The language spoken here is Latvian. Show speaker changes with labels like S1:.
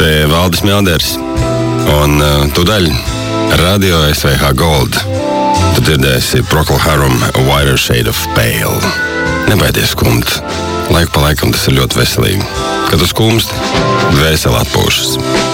S1: Te Valdis Mjalders. Un tūdaļ Radio SVH Gold. Tu dzirdēsi Procol Harum A Whiter Shade of Pale. Nebaidies skumt. Laiku pa laikam tas ir ļoti veselīgi. Kad tu skumsti, dvēsele atpūšas.